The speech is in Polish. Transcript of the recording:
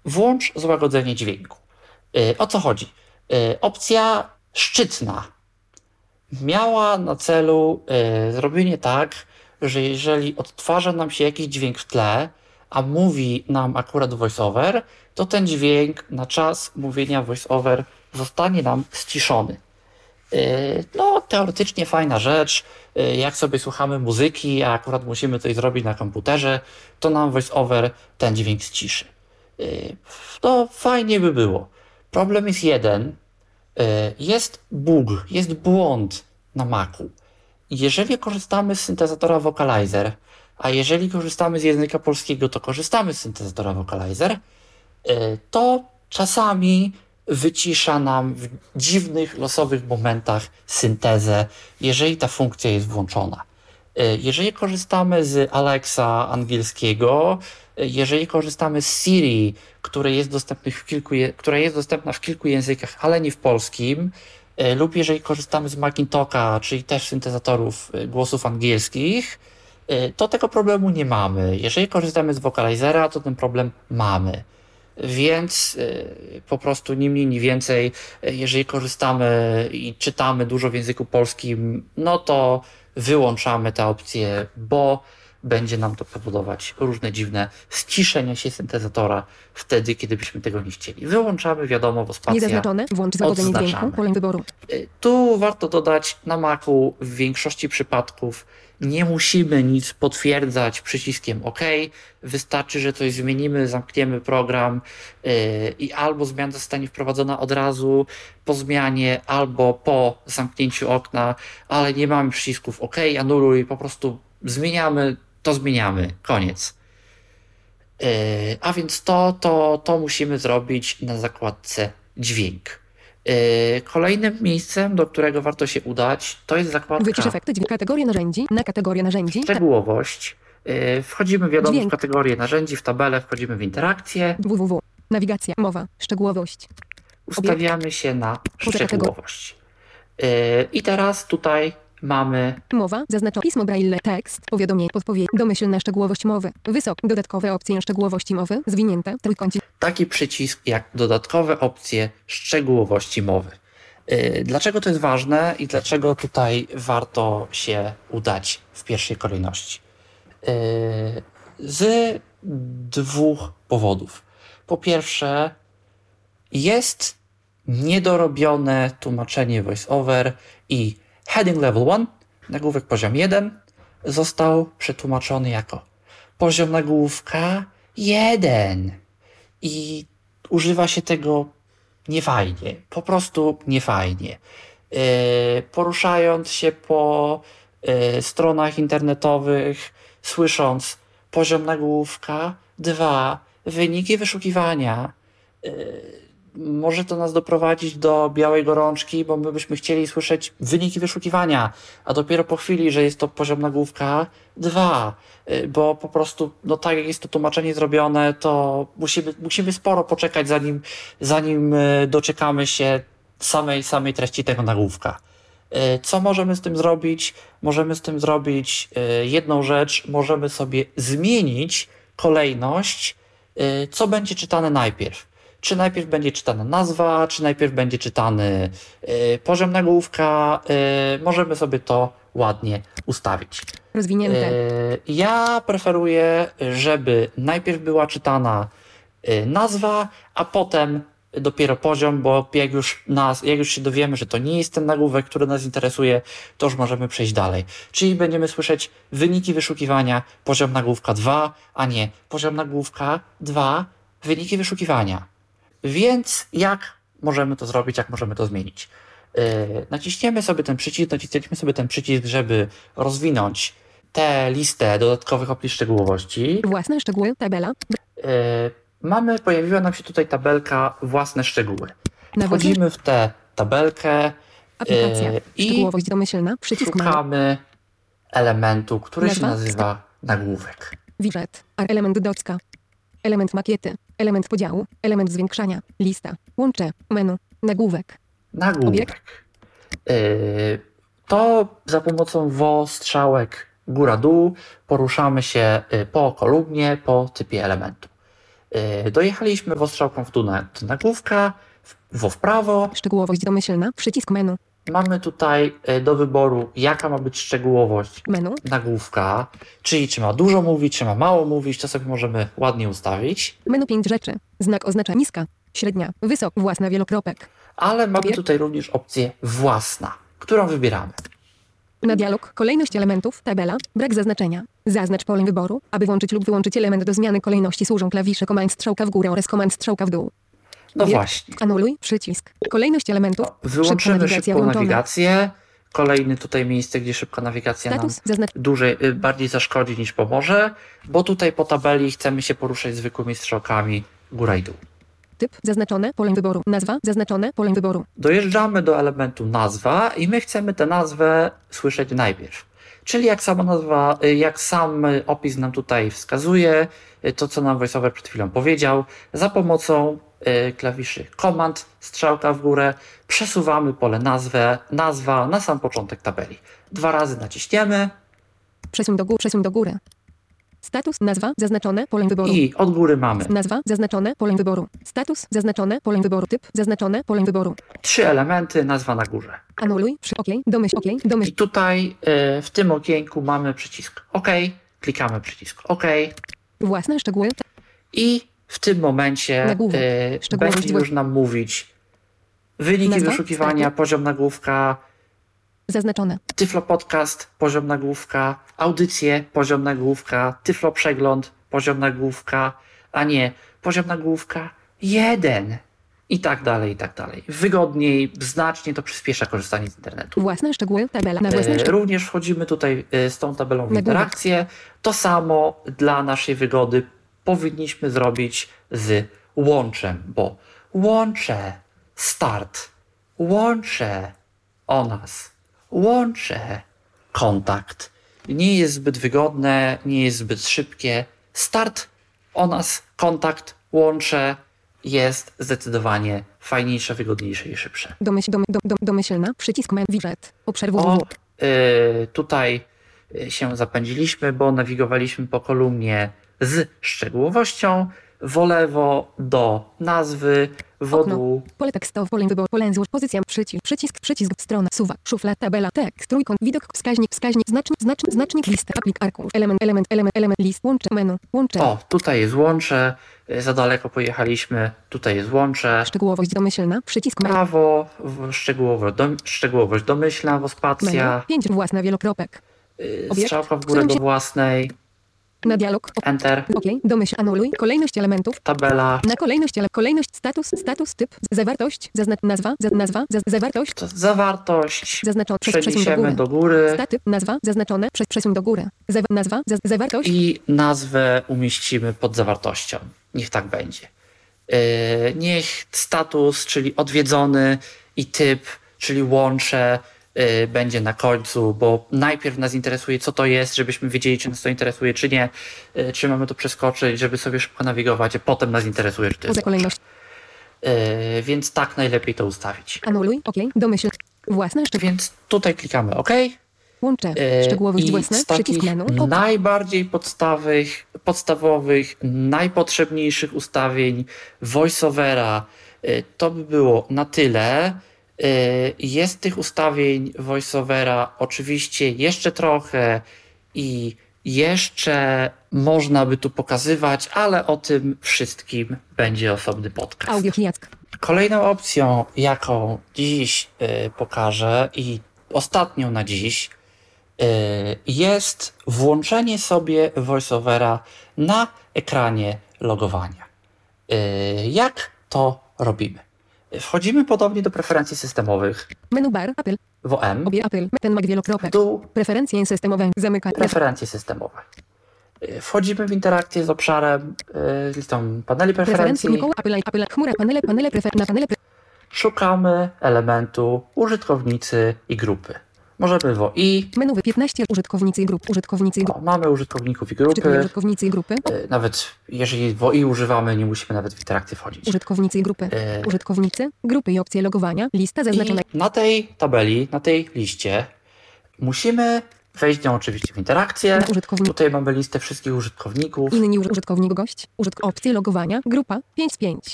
włącz złagodzenie dźwięku. O co chodzi? Opcja szczytna miała na celu zrobienie tak, że jeżeli odtwarza nam się jakiś dźwięk w tle, a mówi nam akurat voiceover, to ten dźwięk na czas mówienia voiceover zostanie nam ściszony. No, teoretycznie fajna rzecz. Jak sobie słuchamy muzyki, a akurat musimy coś zrobić na komputerze, to nam voiceover ten dźwięk ściszy. No, fajnie by było. Problem jest jeden. Jest bug, jest błąd na Macu. Jeżeli korzystamy z syntezatora Vocalizer, a jeżeli korzystamy z języka polskiego, to korzystamy z syntezatora Vocalizer, to czasami wycisza nam w dziwnych, losowych momentach syntezę, jeżeli ta funkcja jest włączona. Jeżeli korzystamy z Alexa angielskiego, jeżeli korzystamy z Siri, która jest dostępna w kilku językach, ale nie w polskim, lub jeżeli korzystamy z Macintoka, czyli też syntezatorów głosów angielskich, to tego problemu nie mamy. Jeżeli korzystamy z Vocalizera, to ten problem mamy. Więc po prostu ni mniej, ni więcej, jeżeli korzystamy i czytamy dużo w języku polskim, no to wyłączamy tę opcję, bo będzie nam to powodować różne dziwne ściszenia się syntezatora wtedy, kiedy byśmy tego nie chcieli. Wyłączamy, wiadomo, bo spacja Niezaznaczone. Włącz złagodzenie dźwięku. Pole wyboru. Tu warto dodać, na Macu w większości przypadków nie musimy nic potwierdzać przyciskiem OK. Wystarczy, że coś zmienimy, zamkniemy program i albo zmiana zostanie wprowadzona od razu po zmianie, albo po zamknięciu okna, ale nie mamy przycisków OK, anuluj, po prostu zmieniamy, to zmieniamy, koniec. A więc to musimy zrobić na zakładce dźwięk. Kolejnym miejscem, do którego warto się udać, to jest zakładka Wycisz efekty dźwięku. Kategoria narzędzi. Na kategorię narzędzi. szczegółowość. Wchodzimy, wiadomo, Dźwięk. w kategorię narzędzi, w tabelę, wchodzimy w interakcję. www. Nawigacja. Mowa. Szczegółowość. Ustawiamy się na Poza szczegółowość. I teraz tutaj mamy Mowa. Zaznaczono pismo braille. Tekst. Powiadomienie. Podpowiedź. Domyślna szczegółowość mowy. Wysok. Dodatkowe opcje szczegółowości mowy. Zwinięte. Trójkącik. taki przycisk jak dodatkowe opcje szczegółowości mowy. Dlaczego to jest ważne i dlaczego tutaj warto się udać w pierwszej kolejności? Z dwóch powodów. Po pierwsze, jest niedorobione tłumaczenie voiceover i heading level 1, nagłówek poziom 1, został przetłumaczony jako poziom nagłówka 1 i używa się tego niefajnie, po prostu niefajnie. Poruszając się po stronach internetowych, słysząc poziom nagłówka 2, wyniki wyszukiwania, może to nas doprowadzić do białej gorączki, bo my byśmy chcieli słyszeć wyniki wyszukiwania, a dopiero po chwili, że jest to poziom nagłówka 2, bo po prostu, no tak jak jest to tłumaczenie zrobione, to musimy sporo poczekać, zanim doczekamy się samej treści tego nagłówka. Co możemy z tym zrobić? Możemy z tym zrobić jedną rzecz, możemy sobie zmienić kolejność, co będzie czytane najpierw. Czy najpierw będzie czytana nazwa, czy najpierw będzie czytany poziom nagłówka. Możemy sobie to ładnie ustawić. Rozwinięte. Ja preferuję, żeby najpierw była czytana nazwa, a potem dopiero poziom, bo jak już się dowiemy, że to nie jest ten nagłówek, który nas interesuje, to już możemy przejść dalej. Czyli będziemy słyszeć wyniki wyszukiwania, poziom nagłówka 2, a nie poziom nagłówka 2, wyniki wyszukiwania. Więc jak możemy to zrobić, jak możemy to zmienić? Naciśniemy sobie ten przycisk, żeby rozwinąć tę listę dodatkowych opcji szczegółowości. Własne szczegóły. Tabela. Pojawiła nam się tutaj tabelka własne szczegóły. Nawodzenie. Wchodzimy w tę tabelkę Aplikacja. i Szczegółowość domyślna. Przycisk mały. szukamy elementu, który się Nazwa. nazywa nagłówek. Widget. Element docka. Element makiety. Element podziału. Element zwiększania. Lista. Łącze. Menu. Nagłówek. Nagłówek. To za pomocą strzałek góra-dół poruszamy się po kolumnie, po typie elementu. Dojechaliśmy strzałką w dół do nagłówka, w prawo. Szczegółowość domyślna. Przycisk menu. Mamy tutaj do wyboru, jaka ma być szczegółowość Menu. nagłówka, czyli czy ma dużo mówić, czy ma mało mówić, to sobie możemy ładnie ustawić. Menu 5 rzeczy. Znak oznacza niska, średnia, wysoka, własna wielokropek. Ale mamy tutaj również opcję własna, którą wybieramy. Na dialog, kolejność elementów, tabela, brak zaznaczenia. Zaznacz pole wyboru. Aby włączyć lub wyłączyć element do zmiany kolejności służą klawisze Command strzałka w górę oraz Command strzałka w dół. No właśnie. Anuluj, przycisk. Kolejność elementów. Wyłączymy szybką nawigację. Kolejny tutaj miejsce, gdzie szybka nawigacja Status, bardziej zaszkodzi niż pomoże, bo tutaj po tabeli chcemy się poruszać zwykłymi strzałkami góra i dół. Typ zaznaczone, pole wyboru. Nazwa zaznaczone, pole wyboru. Dojeżdżamy do elementu nazwa i my chcemy tę nazwę słyszeć najpierw. Czyli jak sama nazwa, jak sam opis nam tutaj wskazuje, to co nam VoiceOver przed chwilą powiedział, za pomocą klawiszy Command, strzałka w górę, przesuwamy pole nazwa na sam początek tabeli. 2 razy naciśniemy. Przesuń do góry. Status, nazwa, zaznaczone, pole wyboru. I od góry mamy. Nazwa, zaznaczone, pole wyboru. Status, zaznaczone, pole wyboru. Typ, zaznaczone, pole wyboru. 3 elementy, nazwa na górze. Anuluj, domyśl. I tutaj w tym okienku mamy przycisk OK. Klikamy przycisk OK. Własne szczegóły. I w tym momencie będzie już nam mówić wyniki nazwa, wyszukiwania, poziom nagłówka, zaznaczone. Tyflo Podcast, poziom nagłówka, audycje, poziom nagłówka, Tyflo Przegląd, poziom nagłówka, a nie poziom nagłówka 1 i tak dalej, i tak dalej. Wygodniej, znacznie to przyspiesza korzystanie z internetu. Własne szczegóły, tabela. Również wchodzimy tutaj z tą tabelą w interakcję. To samo dla naszej wygody powinniśmy zrobić z łączem, bo łącze start, łącze o nas, łącze kontakt nie jest zbyt wygodne, nie jest zbyt szybkie. Start o nas, kontakt, łącze jest zdecydowanie fajniejsze, wygodniejsze i szybsze. Domyślna, przycisk widget, obszar www. Tutaj się zapędziliśmy, bo nawigowaliśmy po kolumnie z szczegółowością, w lewo do nazwy, w dół. Pole tekstowe, pole wyboru, pole złóż, pozycja, przycisk, strona, suwak, szuflad, tabela, tekst, trójkąt, widok, wskaźnik, znacznik, lista, aplik, arkusz, element, list, łącze. O, tutaj jest łącze, za daleko pojechaliśmy, tutaj jest łącze. Szczegółowość domyślna, przycisk prawo, szczegółowość domyślna, spacja. Menu, 5 własna wielokropek. Strzałka w górę do własnej. Na dialog. Enter. OK. Domyśl. Anuluj. Kolejność elementów. Tabela. Na kolejność. Status, typ. Zawartość. Nazwa. Zawartość. Zawartość. Zaznaczone. Przeniesiemy do góry. Statyp. Nazwa. Zaznaczone. Przesuń do góry. Nazwa. Zawartość. I nazwę umieścimy pod zawartością. Niech tak będzie. Niech status, czyli odwiedzony, i typ, czyli łącze, będzie na końcu, bo najpierw nas interesuje, co to jest, żebyśmy wiedzieli, czy nas to interesuje, czy nie, czy mamy to przeskoczyć, żeby sobie szybko nawigować, a potem nas interesuje, czy to jest kolejność. Więc tak najlepiej to ustawić. Anuluj, OK, domyśl, własne Więc tutaj klikamy OK. Łącze, szczegółowość własne, przycisk menu. Najbardziej podstawowych, najpotrzebniejszych ustawień VoiceOvera to by było na tyle. Jest tych ustawień VoiceOvera oczywiście jeszcze trochę i jeszcze można by tu pokazywać, ale o tym wszystkim będzie osobny podcast. Audio Hijack. Kolejną opcją, jaką dziś pokażę i ostatnią na dziś, jest włączenie sobie VoiceOvera na ekranie logowania. Jak to robimy? Wchodzimy podobnie do preferencji systemowych. Menu bar, Apple. WM. Obie Apple. Ten mag wielokropek. Dół. Preferencje systemowe. Zamykać. Preferencje systemowe. Wchodzimy w interakcję z obszarem, listą paneli preferencji. Apple. Chmura, panele, Szukamy elementu użytkownicy i grupy. Możemy WI. Menu 15 użytkownicy i grup. Mamy użytkowników i grupy. Użytkownicy i grupy. Nawet jeżeli WI używamy, nie musimy nawet w interakcję wchodzić. Użytkownicy i grupy. Użytkownicy, grupy i opcje logowania. Lista zaznaczona. I na tej tabeli, na tej liście musimy wejść z nią oczywiście w interakcję. Użytkownik. Tutaj mamy listę wszystkich użytkowników. Inni użytkownik gość. Opcje logowania. Grupa 5 z 5.